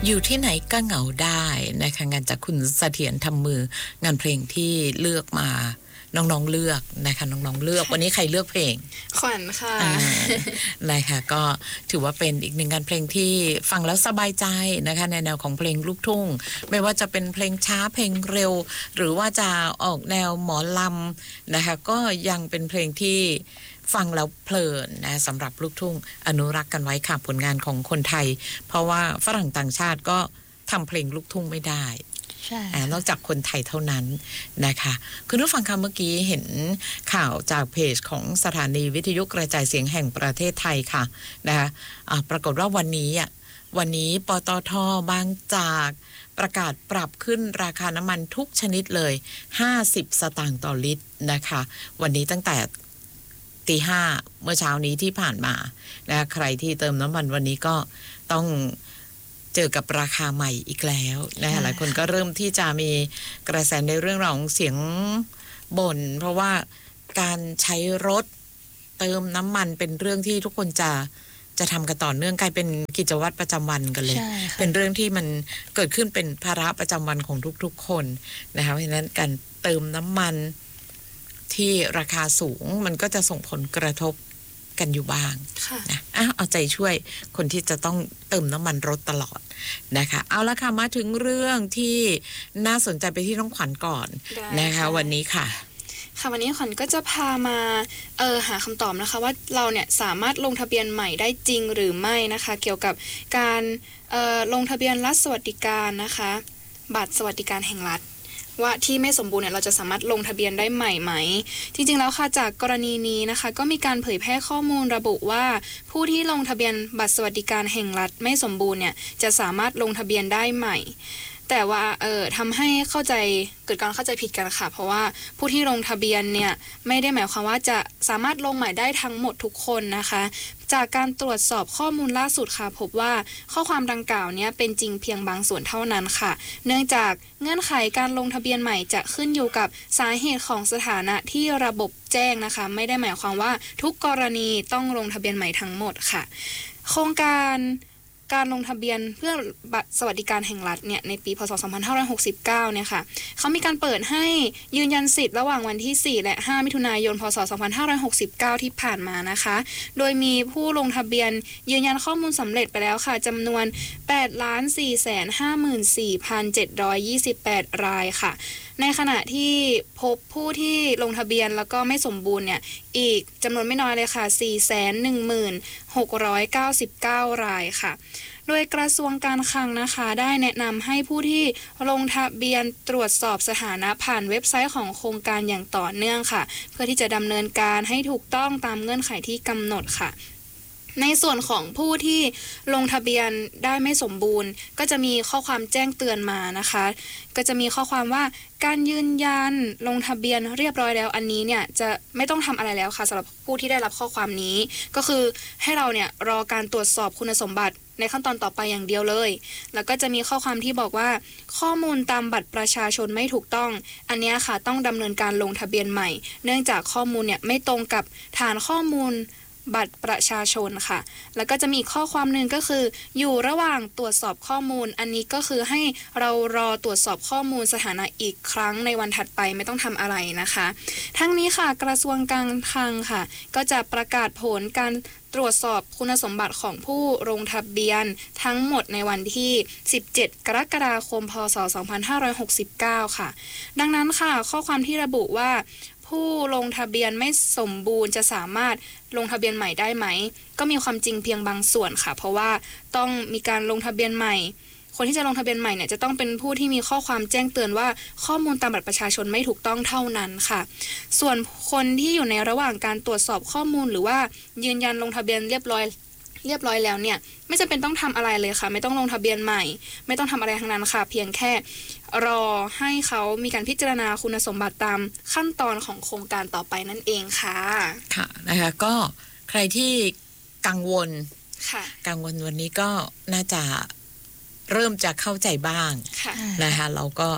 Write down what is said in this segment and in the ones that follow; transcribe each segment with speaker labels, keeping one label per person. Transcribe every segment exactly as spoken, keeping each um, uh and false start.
Speaker 1: อยู่ที่ไหนก็เหงาได้นะคะงานจากคุณเสถียรทำมืองานเพลงที่เลือกมาน้องๆเลือกนะคะน้องๆเลือกวันนี้ใครเลือกเพลง
Speaker 2: ขวัญค่ะ
Speaker 1: นะคะก็ถือว่าเป็นอีกหนึ่งงานเพลงที่ฟังแล้วสบายใจนะคะในแนวของเพลงลูกทุ่งไม่ว่าจะเป็นเพลงช้าเพลงเร็วหรือว่าจะออกแนวหมอลำนะคะก็ยังเป็นเพลงที่ฟังแล้วเพลินนะสำหรับลูกทุ่งอนุรักษ์กันไว้ค่ะผลงานของคนไทยเพราะว่าฝรั่งต่างชาติก็ทำเพลงลูกทุ่งไม่ได้นอกจากคนไทยเท่านั้นนะคะคุณผู้ฟังคะเมื่อกี้เห็นข่าวจากเพจของสถานีวิทยุกระจายเสียงแห่งประเทศไทยค่ะนะคะปรากฏว่าวันนี้อ่ะวันนี้ปตท.บางจากประกาศปรับขึ้นราคาน้ำมันทุกชนิดเลยห้าสิบสตางค์ต่อลิตรนะคะวันนี้ตั้งแต่ตีห้าเมื่อเช้านี้ที่ผ่านมานะใครที่เติมน้ำมันวันนี้ก็ต้องเจอกับราคาใหม่อีกแล้วนะหลายคนก็เริ่มที่จะมีกระแสในเรื่องของเสียงบ่นเพราะว่าการใช้รถเติมน้ำมันเป็นเรื่องที่ทุกคนจะจะทำกันต่อเนื่องกลายเป็นกิจวัตรประจำวันกันเลยเป็นเรื่องที่มันเกิดขึ้นเป็นภาระประจำวันของทุกๆคนนะคะเพราะฉะนั้นการเติมน้ำมันที่ราคาสูงมันก็จะส่งผลกระทบกันอยู่บ้างนะอ่ะเอาใจช่วยคนที่จะต้องเติมน้ำมันรถตลอดนะคะเอาละค่ะมาถึงเรื่องที่น่าสนใจไปที่น้องขวัญก่อนนะคะวันนี้ค่ะ
Speaker 2: ค่ะวันนี้ขวัญก็จะพามาเออหาคำตอบนะคะว่าเราเนี่ยสามารถลงทะเบียนใหม่ได้จริงหรือไม่นะคะเกี่ยวกับการเอ่อลงทะเบียนรัฐสวัสดิการนะคะบัตรสวัสดิการแห่งรัฐว่าที่ไม่สมบูรณ์เนี่ยเราจะสามารถลงทะเบียนได้ใหม่ไหมจริงๆแล้วค่ะจากกรณีนี้นะคะก็มีการเผยแพร่ข้อมูลระบุว่าผู้ที่ลงทะเบียนบัตรสวัสดิการแห่งรัฐไม่สมบูรณ์เนี่ยจะสามารถลงทะเบียนได้ใหม่แต่ว่าเอ่อทำให้เข้าใจเกิดการเข้าใจผิดกันค่ะเพราะว่าผู้ที่ลงทะเบียนเนี่ยไม่ได้หมายความว่าจะสามารถลงใหม่ได้ทั้งหมดทุกคนนะคะจากการตรวจสอบข้อมูลล่าสุดค่ะพบว่าข้อความดังกล่าวนี้เป็นจริงเพียงบางส่วนเท่านั้นค่ะเนื่องจากเงื่อนไขการลงทะเบียนใหม่จะขึ้นอยู่กับสาเหตุของสถานะที่ระบบแจ้งนะคะไม่ได้หมายความว่าทุกกรณีต้องลงทะเบียนใหม่ทั้งหมดค่ะโครงการการลงทะเบียนเพื่อบัตรสวัสดิการแห่งรัฐเนี่ยในปีพ.ศ. สองพันห้าร้อยหกสิบเก้าเนี่ยค่ะเขามีการเปิดให้ยืนยันสิทธิ์ระหว่างวันที่สี่และห้ามิถุนายนพ.ศ. สองพันห้าร้อยหกสิบเก้าที่ผ่านมานะคะโดยมีผู้ลงทะเบียนยืนยันข้อมูลสำเร็จไปแล้วค่ะจำนวน แปดล้านสี่แสนห้าหมื่นสี่พันเจ็ดร้อยยี่สิบแปด รายค่ะในขณะที่พบผู้ที่ลงทะเบียนแล้วก็ไม่สมบูรณ์เนี่ยอีกจำนวนไม่น้อยเลยค่ะ สี่แสนหนึ่งหมื่นหกร้อยเก้าสิบเก้า รายค่ะโดยกระทรวงการคลังนะคะได้แนะนำให้ผู้ที่ลงทะเบียนตรวจสอบสถานะผ่านเว็บไซต์ของโครงการอย่างต่อเนื่องค่ะเพื่อที่จะดำเนินการให้ถูกต้องตามเงื่อนไขที่กำหนดค่ะในส่วนของผู้ที่ลงทะเบียนได้ไม่สมบูรณ์ก็จะมีข้อความแจ้งเตือนมานะคะก็จะมีข้อความว่าการยืนยันลงทะเบียนเรียบร้อยแล้วอันนี้เนี่ยจะไม่ต้องทำอะไรแล้วค่ะสำหรับผู้ที่ได้รับข้อความนี้ก็คือให้เราเนี่ยรอการตรวจสอบคุณสมบัติในขั้นตอนต่อไปอย่างเดียวเลยแล้วก็จะมีข้อความที่บอกว่าข้อมูลตามบัตรประชาชนไม่ถูกต้องอันนี้ค่ะต้องดำเนินการลงทะเบียนใหม่เนื่องจากข้อมูลเนี่ยไม่ตรงกับฐานข้อมูลบัตรประชาชนค่ะแล้วก็จะมีข้อความหนึ่งก็คืออยู่ระหว่างตรวจสอบข้อมูลอันนี้ก็คือให้เรารอตรวจสอบข้อมูลสถานะอีกครั้งในวันถัดไปไม่ต้องทำอะไรนะคะทั้งนี้ค่ะกระทรวงการคลังค่ะก็จะประกาศผลการตรวจสอบคุณสมบัติของผู้ลงทะเบียนทั้งหมดในวันที่สิบเจ็ดกรกฎาคมพ.ศ. สองพันห้าร้อยหกสิบเก้าค่ะดังนั้นค่ะข้อความที่ระบุว่าผู้ลงทะเบียนไม่สมบูรณ์จะสามารถลงทะเบียนใหม่ได้ไหมก็มีความจริงเพียงบางส่วนค่ะเพราะว่าต้องมีการลงทะเบียนใหม่คนที่จะลงทะเบียนใหม่เนี่ยจะต้องเป็นผู้ที่มีข้อความแจ้งเตือนว่าข้อมูลตามบัตรประชาชนไม่ถูกต้องเท่านั้นค่ะส่วนคนที่อยู่ในระหว่างการตรวจสอบข้อมูลหรือว่ายืนยันลงทะเบียนเรียบร้อยเรียบร้อยแล้วเนี่ยไม่จำเป็นต้องทำอะไรเลยค่ะไม่ต้องลงทะเบียนใหม่ไม่ต้องทำอะไรทั้งนั้นค่ะเพียงแค่รอให้เขามีการพิจารณาคุณสมบัติตามขั้นตอนของโครงการต่อไปนั่นเองค่ะ
Speaker 1: ค่ะนะคะก็ใครที่กังวล
Speaker 2: ค่ะ
Speaker 1: กังวลวันนี้ก็น่าจะเริ่มจะเข้าใจบ้างนะคะเราก็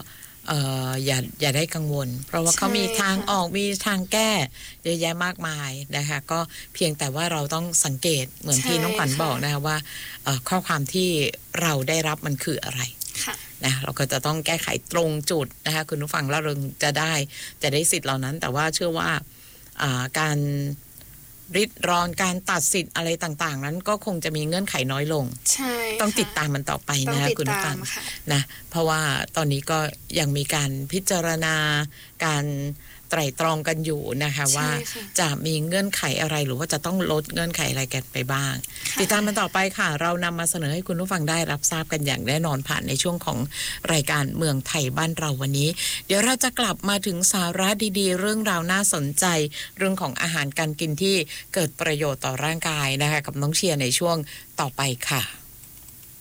Speaker 1: เอ่ออย่าอย่าได้กังวล เพราะว่าเขามีทางออกมีทางแก้เยอะแยะมากมายนะคะก็เพียงแต่ว่าเราต้องสังเกตเหมือนที่น้องขวัญบอกนะคะว่าข้อความที่เราได้รับมันคืออะไรนะเราก็จะต้องแก้ไขตรงจุดนะคะคุณผู้ฟังแล้วเราจะได้จะได้สิทธิ์เหล่านั้น แต่ว่าเชื่อว่าการริดรอนการตัดสิทธิ์อะไรต่างๆนั้นก็คงจะมีเงื่อนไขน้อยลง
Speaker 2: ใช่
Speaker 1: ต้องติดตามมันต่อไปนะคุณผู้ฟังนะเพราะว่าตอนนี้ก็ยังมีการพิจารณาการไตร่ตรองกันอยู่นะคะว่าจะมีเงื่อนไขอะไรหรือว่าจะต้องลดเงื่อนไขอะไรกันไปบ้างติดตามมันต่อไปค่ะเรานำมาเสนอให้คุณผู้ฟังได้รับทราบกันอย่างแน่นอนผ่านในช่วงของรายการเมืองไทยบ้านเราวันนี้เดี๋ยวเราจะกลับมาถึงสาระดีๆเรื่องราวน่าสนใจเรื่องของอาหารการกินที่เกิดประโยชน์ต่อร่างกายนะคะกับน้องเชียร์ในช่วงต่อไปค่ะ